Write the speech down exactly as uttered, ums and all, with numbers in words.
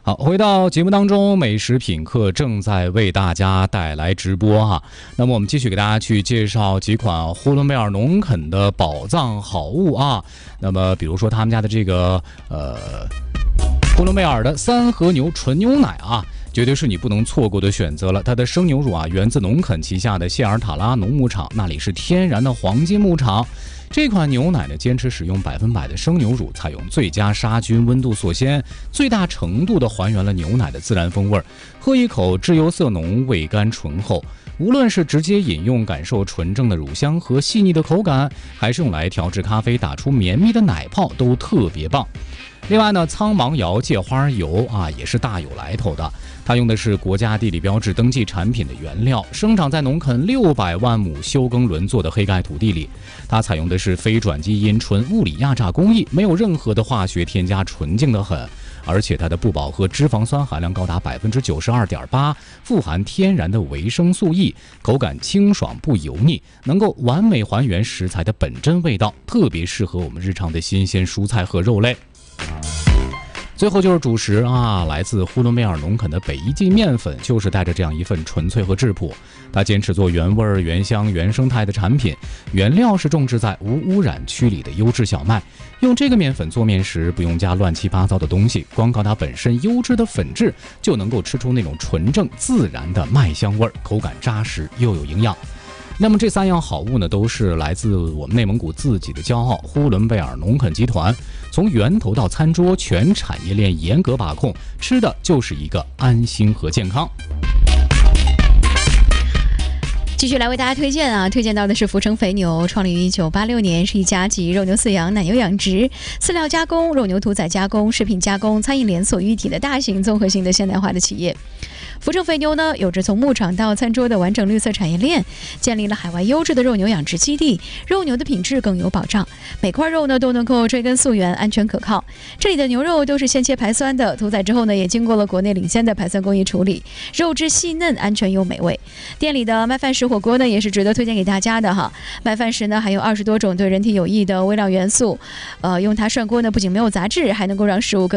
好，回到节目当中，美食品客正在为大家带来直播哈。那么我们继续给大家去介绍几款呼伦贝尔农垦的宝藏好物啊。那么比如说他们家的这个呃呼伦贝尔的三和牛纯牛奶啊，绝对是你不能错过的选择了。它的生牛乳啊，源自农垦旗下的谢尔塔拉农牧场，那里是天然的黄金牧场。这款牛奶呢，坚持使用百分百的生牛乳，采用最佳杀菌、温度锁鲜，最大程度的还原了牛奶的自然风味。喝一口，质油色浓，味甘醇厚。无论是直接饮用，感受纯正的乳香和细腻的口感，还是用来调制咖啡，打出绵密的奶泡，都特别棒。另外呢，苍芒窑芥花油啊，也是大有来头的。它用的是国家地理标志登记产品的原料，生长在农垦六百万亩休耕轮作的黑盖土地里。它采用的是非转基因纯物理压榨工艺，没有任何的化学添加，纯净的很。而且它的不饱和脂肪酸含量高达百分之九十二点八，富含天然的维生素 E， 口感清爽不油腻，能够完美还原食材的本真味道，特别适合我们日常的新鲜蔬菜和肉类。最后就是主食啊，来自呼伦贝尔农垦的北一记面粉，就是带着这样一份纯粹和质朴。它坚持做原味、原香、原生态的产品，原料是种植在无污染区里的优质小麦。用这个面粉做面时，不用加乱七八糟的东西，光靠它本身优质的粉质，就能够吃出那种纯正自然的麦香味，口感扎实又有营养。那么这三样好物呢，都是来自我们内蒙古自己的骄傲——呼伦贝尔农垦集团。从源头到餐桌，全产业链严格把控，吃的就是一个安心和健康。 继续来为大家推荐啊，推荐到的是福成肥牛，创立于一九八六年，是一家集肉牛饲养、奶牛养殖、饲料加工、肉牛屠宰加工、食品加工、餐饮连锁一体的大型综合性的现代化的企业。福成肥牛呢，有着从牧场到餐桌的完整绿色产业链，建立了海外优质的肉牛养殖基地，肉牛的品质更有保障，每块肉呢都能够追根溯源，安全可靠。这里的牛肉都是现切排酸的，屠宰之后呢，也经过了国内领先的排酸工艺处理，肉质细嫩、安全又美味。店里的麦饭石火锅呢，也是值得推荐给大家的哈。麦饭石呢，含有二十多种对人体有益的微量元素，呃，用它涮锅呢，不仅没有杂质，还能够让食物更